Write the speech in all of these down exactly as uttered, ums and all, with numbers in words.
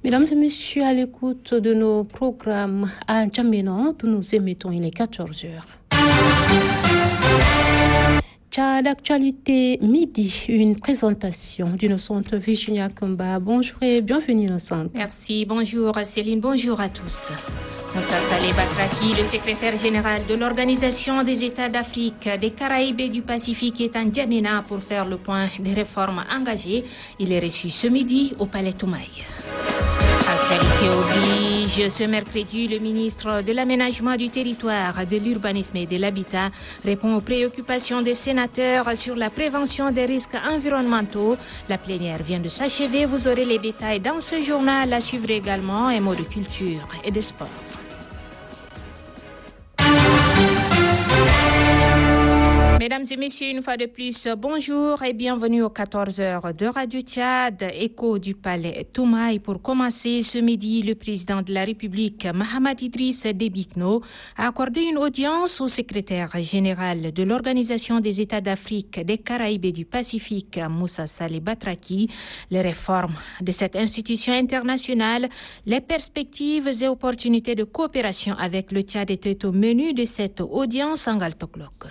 Mesdames et messieurs, à l'écoute de nos programmes à N'Djamena, où nous émettons, il est quatorze heures. Tchad, l'actualité midi, une présentation d'Innocente Virginia Kumba. Bonjour et bienvenue Innocente. Merci, bonjour Céline, bonjour à tous. Moussa Saleh Batraki, le secrétaire général de l'Organisation des États d'Afrique, des Caraïbes et du Pacifique, est en N'Djamena pour faire le point des réformes engagées. Il est reçu ce midi au Palais Toumaï. Actualité oblige, ce mercredi, le ministre de l'Aménagement du Territoire, de l'Urbanisme et de l'Habitat répond aux préoccupations des sénateurs sur la prévention des risques environnementaux. La plénière vient de s'achever, vous aurez les détails dans ce journal, à suivre également un mot de culture et de sport. Mesdames et messieurs, une fois de plus, bonjour et bienvenue aux quatorze heures de Radio Tchad, écho du Palais Toumaï. Pour commencer, ce midi, le président de la République, Mahamat Idriss Déby Itno, a accordé une audience au secrétaire général de l'Organisation des États d'Afrique, des Caraïbes et du Pacifique, Moussa Saleh Batraki. Les réformes de cette institution internationale, les perspectives et opportunités de coopération avec le Tchad étaient au menu de cette audience en Galtoklok.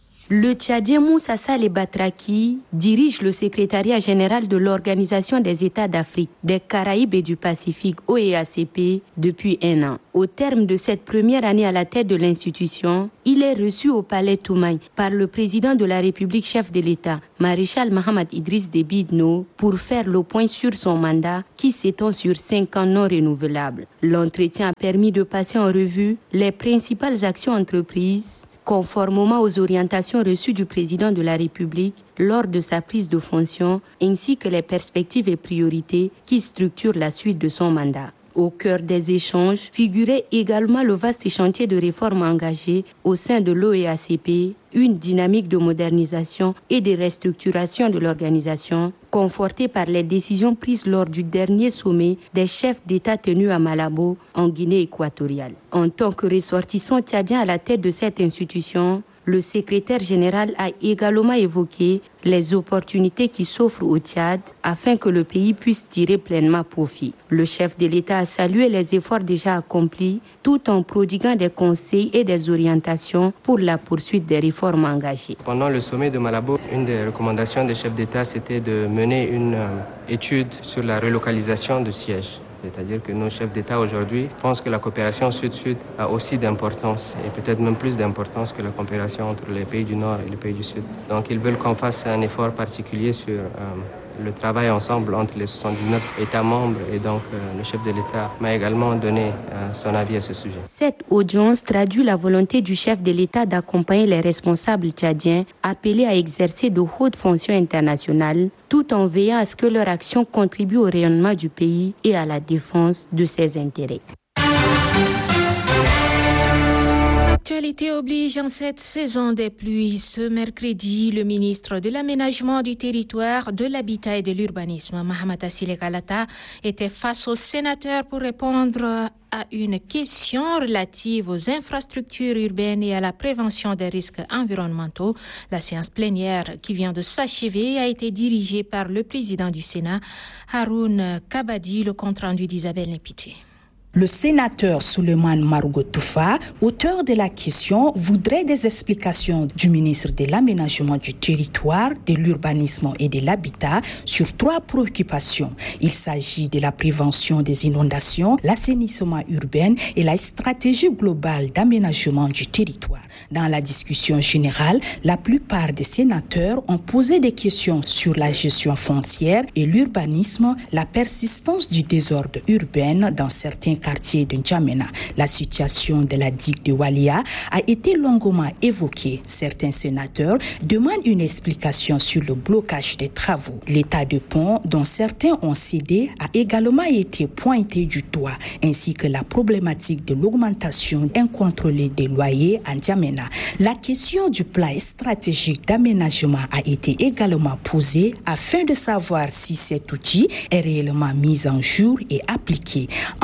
Le Tchadien Moussa Saleh Batraki dirige le secrétariat général de l'Organisation des États d'Afrique, des Caraïbes et du Pacifique, O E A C P, depuis un an. Au terme de cette première année à la tête de l'institution, il est reçu au Palais Toumaï par le président de la République, chef de l'État, maréchal Mahamat Idriss Déby Itno, pour faire le point sur son mandat qui s'étend sur cinq ans non renouvelables. L'entretien a permis de passer en revue les principales actions entreprises conformément aux orientations reçues du président de la République lors de sa prise de fonction, ainsi que les perspectives et priorités qui structurent la suite de son mandat. Au cœur des échanges figurait également le vaste chantier de réformes engagé au sein de l'O E A C P, une dynamique de modernisation et de restructuration de l'organisation, confortée par les décisions prises lors du dernier sommet des chefs d'État tenu à Malabo, en Guinée équatoriale. En tant que ressortissant tchadien à la tête de cette institution, le secrétaire général a également évoqué les opportunités qui s'offrent au Tchad afin que le pays puisse tirer pleinement profit. Le chef de l'État a salué les efforts déjà accomplis tout en prodiguant des conseils et des orientations pour la poursuite des réformes engagées. Pendant le sommet de Malabo, une des recommandations des chefs d'État, c'était de mener une euh, étude sur la relocalisation de sièges. C'est-à-dire que nos chefs d'État aujourd'hui pensent que la coopération Sud-Sud a aussi d'importance et peut-être même plus d'importance que la coopération entre les pays du Nord et les pays du Sud. Donc ils veulent qu'on fasse un effort particulier sur euh, le travail ensemble entre les soixante-dix-neuf États membres et donc euh, le chef de l'État m'a également donné euh, son avis à ce sujet. Cette audience traduit la volonté du chef de l'État d'accompagner les responsables tchadiens appelés à exercer de hautes fonctions internationales tout en veillant à ce que leur action contribue au rayonnement du pays et à la défense de ses intérêts. Actualité oblige en cette saison des pluies. Ce mercredi, le ministre de l'Aménagement du Territoire, de l'Habitat et de l'Urbanisme, Mahamat Asile Kalata, était face aux sénateurs pour répondre à une question relative aux infrastructures urbaines et à la prévention des risques environnementaux. La séance plénière qui vient de s'achever a été dirigée par le président du Sénat, Haroun Kabadi, le compte-rendu d'Isabelle Népité. Le sénateur Souleymane Marougo Toufa, auteur de la question, voudrait des explications du ministre de l'Aménagement du Territoire, de l'Urbanisme et de l'Habitat sur trois préoccupations. Il s'agit de la prévention des inondations, l'assainissement urbain et la stratégie globale d'aménagement du territoire. Dans la discussion générale, la plupart des sénateurs ont posé des questions sur la gestion foncière et l'urbanisme, la persistance du désordre urbain dans certains quartier de N'Djamena. La situation de la digue de Walia a été longuement évoquée. Certains sénateurs demandent une explication sur le blocage des travaux. L'état de pont, dont certains ont cédé, a également été pointé du doigt, ainsi que la problématique de l'augmentation incontrôlée des loyers à N'Djamena. La question du plan stratégique d'aménagement a été également posée afin de savoir si cet outil est réellement mis en jour et appliqué. En réponse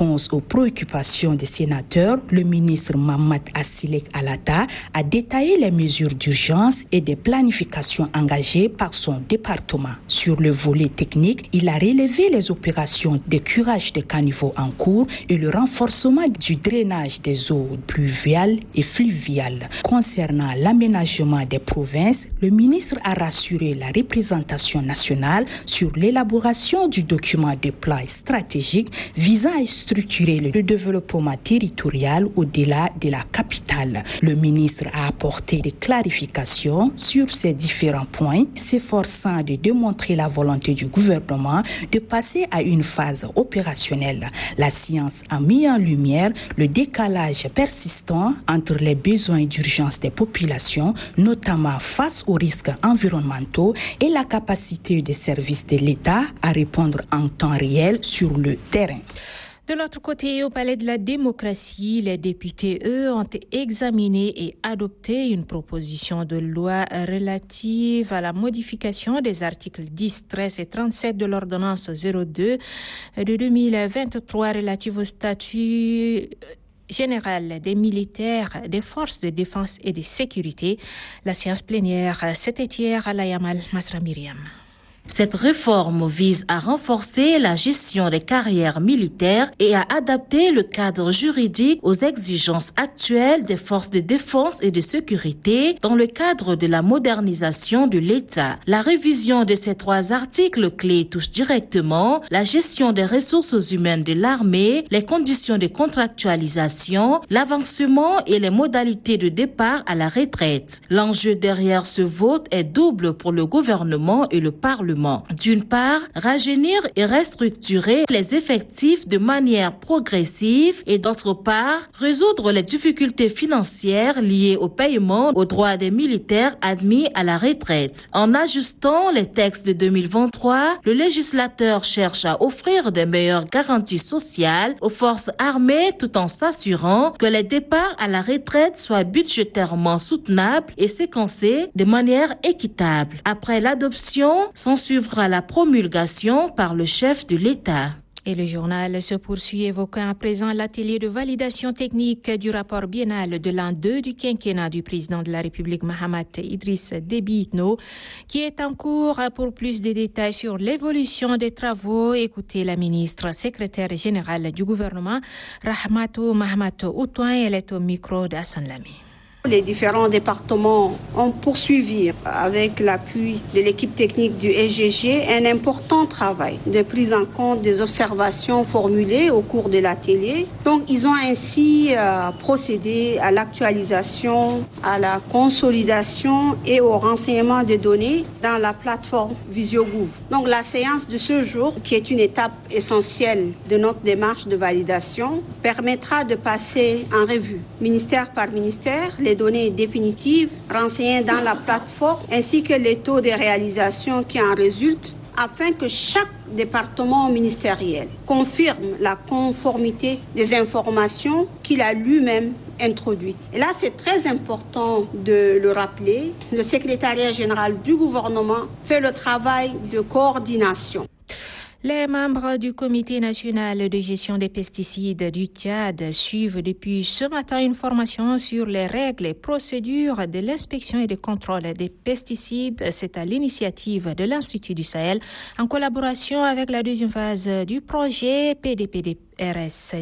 réponse aux préoccupations des sénateurs, le ministre Mamad Assilek Alata a détaillé les mesures d'urgence et des planifications engagées par son département. Sur le volet technique, il a relevé les opérations de curage des caniveaux en cours et le renforcement du drainage des eaux pluviales et fluviales. Concernant l'aménagement des provinces, le ministre a rassuré la représentation nationale sur l'élaboration du document de plan stratégique visant à structurer le développement territorial au-delà de la capitale. Le ministre a apporté des clarifications sur ces différents points, s'efforçant de démontrer la volonté du gouvernement de passer à une phase opérationnelle. La science a mis en lumière le décalage persistant entre les besoins d'urgence des populations, notamment face aux risques environnementaux, et la capacité des services de l'État à répondre en temps réel sur le terrain. De l'autre côté, au Palais de la démocratie, les députés, eux, ont examiné et adopté une proposition de loi relative à la modification des articles dix, treize et trente-sept de l'ordonnance zéro deux de deux mille vingt-trois relative au statut général des militaires, des forces de défense et de sécurité. La séance plénière, c'était hier à l'Ayamal Masra Myriam. Cette réforme vise à renforcer la gestion des carrières militaires et à adapter le cadre juridique aux exigences actuelles des forces de défense et de sécurité dans le cadre de la modernisation de l'État. La révision de ces trois articles clés touche directement la gestion des ressources humaines de l'armée, les conditions de contractualisation, l'avancement et les modalités de départ à la retraite. L'enjeu derrière ce vote est double pour le gouvernement et le Parlement. D'une part, rajeunir et restructurer les effectifs de manière progressive et d'autre part, résoudre les difficultés financières liées au paiement aux droits des militaires admis à la retraite. En ajustant les textes de deux mille vingt-trois, le législateur cherche à offrir de meilleures garanties sociales aux forces armées tout en s'assurant que les départs à la retraite soient budgétairement soutenables et séquencés de manière équitable. Après l'adoption, s'en suivra la promulgation par le chef de l'État. Et le journal se poursuit évoquant à présent l'atelier de validation technique du rapport biennal de l'an deux du quinquennat du président de la République Mahamat Idriss Déby Itno, qui est en cours. Pour plus de détails sur l'évolution des travaux, écoutez la ministre secrétaire générale du gouvernement, Rahmatou Mahamat Outouin. Elle est au micro d'Hassan Lamy. Les différents départements ont poursuivi avec l'appui de l'équipe technique du S G G un important travail de prise en compte des observations formulées au cours de l'atelier. Donc ils ont ainsi euh, procédé à l'actualisation, à la consolidation et au renseignement des données dans la plateforme VisioGouv. Donc la séance de ce jour, qui est une étape essentielle de notre démarche de validation, permettra de passer en revue, ministère par ministère, les données définitives renseignées dans la plateforme ainsi que les taux de réalisation qui en résultent afin que chaque département ministériel confirme la conformité des informations qu'il a lui-même introduites. Et là, c'est très important de le rappeler. Le secrétariat général du gouvernement fait le travail de coordination. Les membres du Comité national de gestion des pesticides du Tchad suivent depuis ce matin une formation sur les règles et procédures de l'inspection et du contrôle des pesticides. C'est à l'initiative de l'Institut du Sahel en collaboration avec la deuxième phase du projet P D P D R S.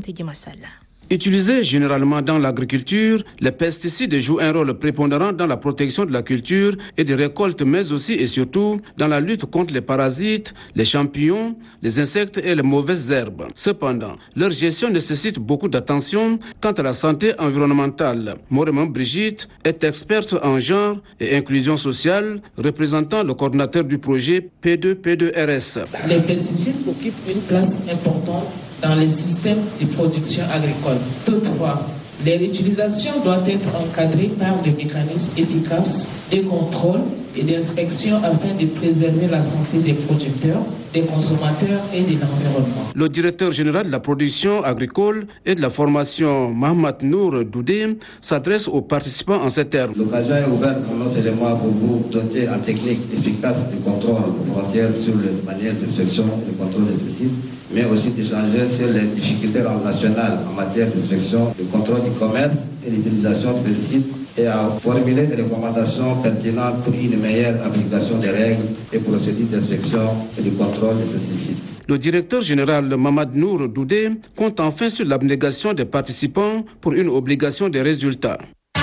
Utilisés généralement dans l'agriculture, les pesticides jouent un rôle prépondérant dans la protection de la culture et des récoltes, mais aussi et surtout dans la lutte contre les parasites, les champignons, les insectes et les mauvaises herbes. Cependant, leur gestion nécessite beaucoup d'attention quant à la santé environnementale. Moremon Brigitte est experte en genre et inclusion sociale, représentant le coordinateur du projet P deux P deux R S. Les pesticides occupent une place importante dans les systèmes de production agricole. Toutefois, leur utilisation doit être encadrée par des mécanismes efficaces de contrôle et d'inspection afin de préserver la santé des producteurs, des consommateurs et de l'environnement. Le directeur général de la production agricole et de la formation, Mohamed Nour Doudé, s'adresse aux participants en ces termes. L'occasion est ouverte non seulement pour vous doter en technique efficace de contrôle aux frontières sur les manières d'inspection et de contrôle des pesticides, mais aussi d'échanger sur les difficultés nationales en matière d'inspection, de contrôle du commerce et l'utilisation des sites, et à formuler des recommandations pertinentes pour une meilleure application des règles et procédures d'inspection et de contrôle des pesticides. Le directeur général Mamad Nour Doudé compte enfin sur l'abnégation des participants pour une obligation de résultats.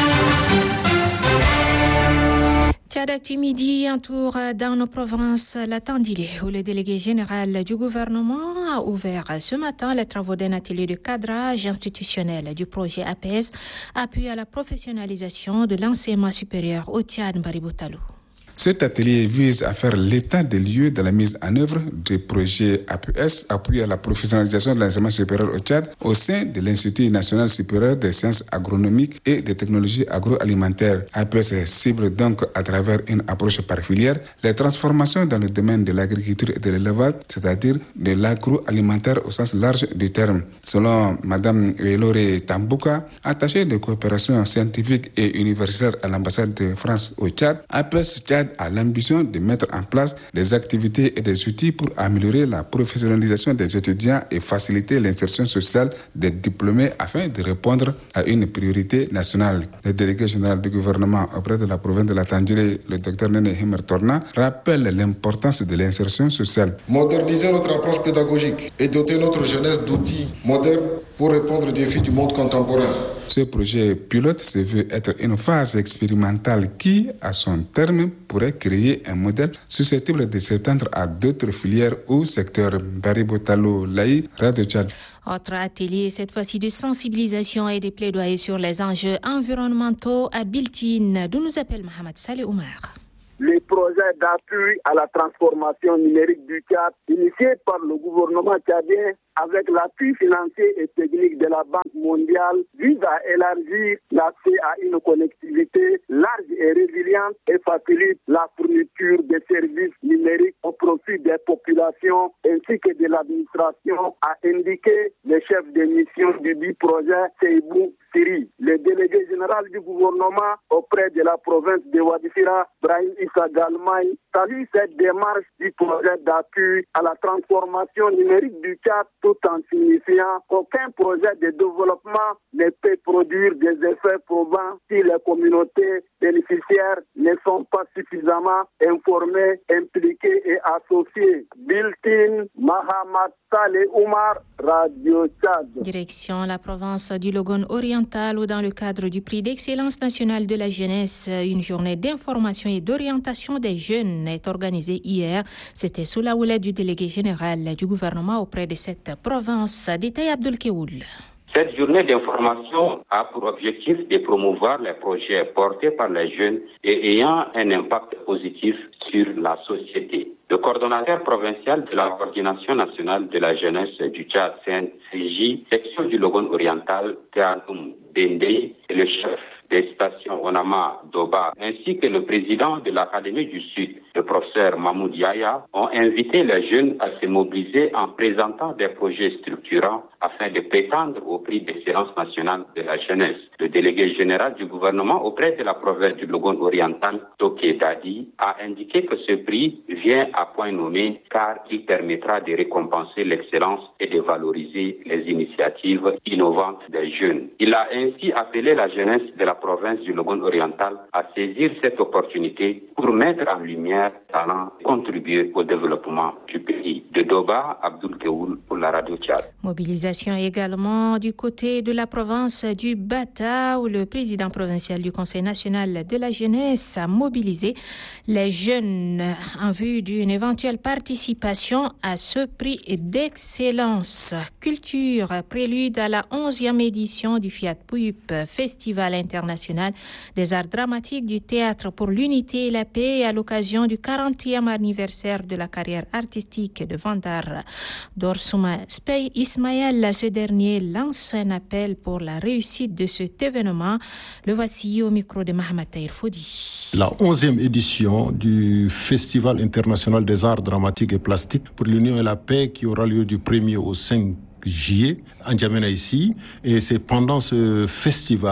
Tchad Actu Midi, un tour dans nos provinces, la Tandilé, où le délégué général du gouvernement a ouvert ce matin les travaux d'un atelier de cadrage institutionnel du projet A P S, appui à la professionnalisation de l'enseignement supérieur au Tchad Bariboutalou. Cet atelier vise à faire l'état des lieux de la mise en œuvre du projet A P S, appui à la professionnalisation de l'enseignement supérieur au Tchad, au sein de l'Institut national supérieur des sciences agronomiques et des technologies agroalimentaires. A P S cible donc à travers une approche par filière les transformations dans le domaine de l'agriculture et de l'élevage, c'est-à-dire de l'agroalimentaire au sens large du terme. Selon Mme Elore Tambouka, attachée de coopération scientifique et universitaire à l'ambassade de France au Tchad, A P S Tchad a l'ambition de mettre en place des activités et des outils pour améliorer la professionnalisation des étudiants et faciliter l'insertion sociale des diplômés afin de répondre à une priorité nationale. Le délégué général du gouvernement auprès de la province de la Tandjilé, le docteur Nene Himer Torna, rappelle l'importance de l'insertion sociale. Moderniser notre approche pédagogique et doter notre jeunesse d'outils modernes pour répondre aux défis du monde contemporain. Ce projet pilote se veut être une phase expérimentale qui, à son terme, pourrait créer un modèle susceptible de s'étendre à d'autres filières ou secteurs. Baribotalo Laï, Radio Tchad. Autre atelier, cette fois-ci de sensibilisation et de plaidoyer sur les enjeux environnementaux à Biltine, d'où nous appelle Mohamed Saleh Oumar. Les projets d'appui à la transformation numérique du Tchad, initiés par le gouvernement tchadien avec l'appui financier et technique de la Banque mondiale, visent à élargir l'accès à une connectivité large et résiliente et facilite la fourniture de services numériques au profit des populations ainsi que de l'administration, a indiqué le chef de mission du dit projet, Seibou Siri. Le délégué général du gouvernement auprès de la province de Wadifira, Brahim Issa Galmaï, salue cette démarche du projet d'appui à la transformation numérique du Tchad, tout en signifiant qu'aucun projet de développement ne peut produire des effets probants si les communautés bénéficiaires ne sont pas suffisamment informées, impliquées et associées. Biltine, Mahamad Saleh Oumar, Radio Tchad. Direction la province du Logone oriental où dans le cadre du prix d'excellence nationale de la jeunesse, une journée d'information et d'orientation des jeunes est organisée hier. C'était sous la houlette du délégué général du gouvernement auprès de cette province. Détail Abdul Keoul. Cette journée d'information a pour objectif de promouvoir les projets portés par les jeunes et ayant un impact positif sur la société. Le coordonnateur provincial de la coordination nationale de la jeunesse du Tchad, C N C J, section du Logone oriental, Théanoum Dende, et le chef des stations Onama Doba, ainsi que le président de l'Académie du Sud, le professeur Mahmoud Yaya, ont invité les jeunes à se mobiliser en présentant des projets structurants afin de prétendre au prix d'excellence nationale de la jeunesse. Le délégué général du gouvernement auprès de la province du Logone oriental, Toké Dadi, a indiqué que ce prix vient à point nommé car il permettra de récompenser l'excellence et de valoriser les initiatives innovantes des jeunes. Il a ainsi appelé la jeunesse de la province du Logone oriental à saisir cette opportunité pour mettre en lumière talent et contribuer au développement du pays. De Doba, Abdul Keoul pour la Radio Tchad. Mobilisation également du côté de la province du Bata où le président provincial du Conseil national de la jeunesse a mobilisé les jeunes en vue d'une éventuelle participation à ce prix d'excellence. Culture, prélude à la onzième édition du Fiat Puyup, Festival international des arts dramatiques du théâtre pour l'unité et la paix à l'occasion du quarantième anniversaire de la carrière artistique de Vandar Dorsouma Spey Ismaël. Ce dernier lance un appel pour la réussite de cet événement. Le voici au micro de Mohamed Tahir Fodi. La onzième édition du Festival international des arts dramatiques et plastiques pour l'union et la paix qui aura lieu du premier au cinq juillet en N'Djamena ici. Et c'est pendant ce festival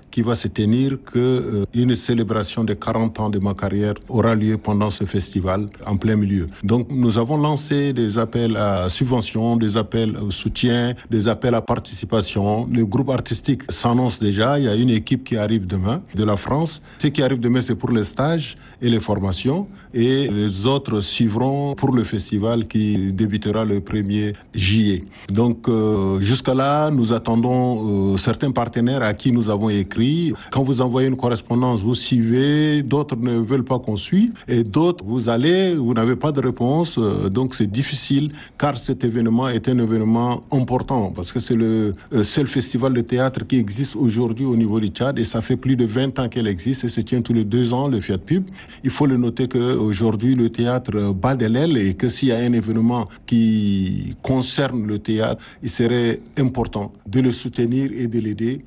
qui va se tenir qu'une euh, célébration de quarante ans de ma carrière aura lieu pendant ce festival en plein milieu. Donc nous avons lancé des appels à subventions, des appels au soutien, des appels à participation. Le groupe artistique s'annonce déjà, il y a une équipe qui arrive demain de la France. Ce qui arrive demain, c'est pour les stages et les formations, et les autres suivront pour le festival qui débutera le premier juillet. Donc euh, jusqu'à là, nous attendons euh, certains partenaires à qui nous avons écrit. Quand vous envoyez une correspondance, vous suivez, d'autres ne veulent pas qu'on suive, et d'autres, vous allez, vous n'avez pas de réponse, euh, donc c'est difficile, car cet événement est un événement important, parce que c'est le euh, seul festival de théâtre qui existe aujourd'hui au niveau du Tchad, et ça fait plus de vingt ans qu'elle existe, et se tient tous les deux ans, le Fiat Pub. Il faut le noter qu'aujourd'hui, le théâtre bat de l'aile, et que s'il y a un événement qui concerne le théâtre, il serait important de le soutenir et de l'aider.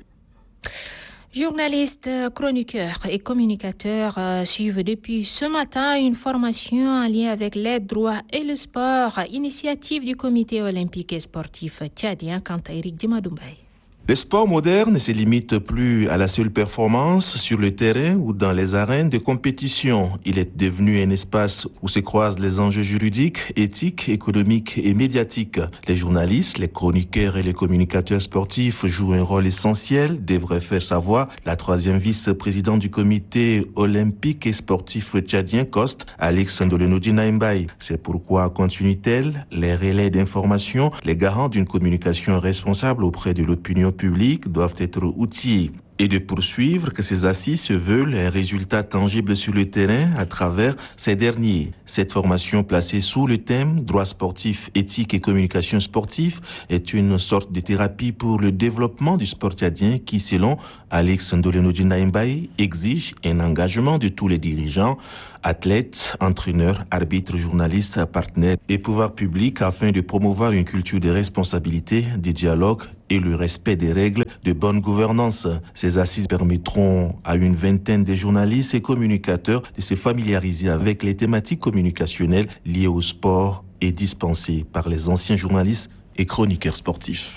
Journalistes, chroniqueurs et communicateurs euh, suivent depuis ce matin une formation en lien avec les droits et le sport, initiative du comité olympique et sportif tchadien. Quant à Eric Dimadoumbay. Le sport moderne ne se limite plus à la seule performance sur le terrain ou dans les arènes de compétition. Il est devenu un espace où se croisent les enjeux juridiques, éthiques, économiques et médiatiques. Les journalistes, les chroniqueurs et les communicateurs sportifs jouent un rôle essentiel, devrait faire savoir la troisième vice-présidente du comité olympique et sportif tchadien COST, Alex Ndoleno-Dinaimbaye. C'est pourquoi continue-t-elle les relais d'information, les garants d'une communication responsable auprès de l'opinion publics doivent être outillés, et de poursuivre que ces assises se veulent un résultat tangible sur le terrain à travers ces derniers. Cette formation placée sous le thème droit sportif, éthique et communication sportive est une sorte de thérapie pour le développement du sport tchadien qui, selon Alex Ndoleno-Dinaimbaye, exige un engagement de tous les dirigeants, athlètes, entraîneurs, arbitres, journalistes, partenaires et pouvoirs publics afin de promouvoir une culture de responsabilité, de dialogue et le respect des règles de bonne gouvernance. Ces assises permettront à une vingtaine de journalistes et communicateurs de se familiariser avec les thématiques communicationnelles liées au sport et dispensées par les anciens journalistes et chroniqueurs sportifs.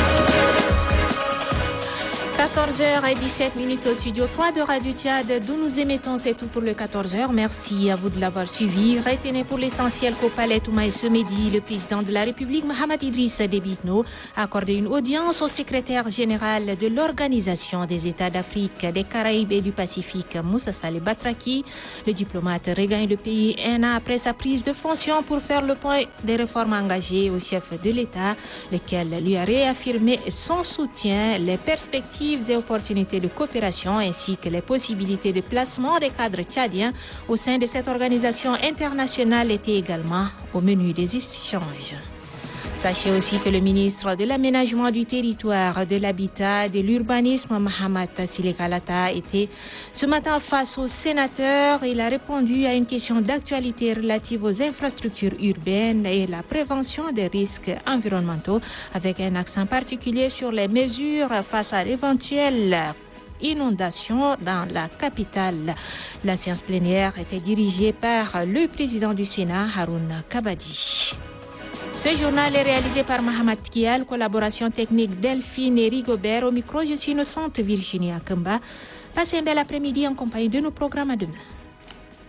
quatorze heures dix-sept minutes au studio trois de Radio Tchad, d'où nous émettons, c'est tout pour le quatorze heures. Merci à vous de l'avoir suivi. Retenez pour l'essentiel qu'au Palais Toumaï ce midi, le président de la République, Mohamed Idriss Déby Itno, a accordé une audience au secrétaire général de l'Organisation des États d'Afrique, des Caraïbes et du Pacifique, Moussa Saleh Batraki. Le diplomate regagne le pays un an après sa prise de fonction pour faire le point des réformes engagées au chef de l'État, lequel lui a réaffirmé son soutien, les perspectives et opportunités de coopération ainsi que les possibilités de placement des cadres tchadiens au sein de cette organisation internationale étaient également au menu des échanges. Sachez aussi que le ministre de l'Aménagement du Territoire, de l'Habitat, de l'Urbanisme, Mohamed Tassile Kalata, était ce matin face aux sénateurs. Il a répondu à une question d'actualité relative aux infrastructures urbaines et la prévention des risques environnementaux, avec un accent particulier sur les mesures face à l'éventuelle inondation dans la capitale. La séance plénière était dirigée par le président du Sénat, Haroun Kabadi. Ce journal est réalisé par Mohamed Kial, collaboration technique Delphine et Rigobert. Au micro, je suis innocente Virginie Akamba. Passez un bel après-midi en compagnie de nos programmes à demain.